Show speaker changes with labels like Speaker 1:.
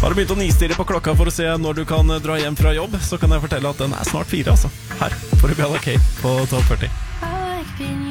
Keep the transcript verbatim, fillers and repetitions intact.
Speaker 1: Har du begynt å nistirre på klokka for å se når du kan dra hjem fra jobb, så kan jeg fortelle at den er snart fire, altså. Her får du Bella K på Top førti.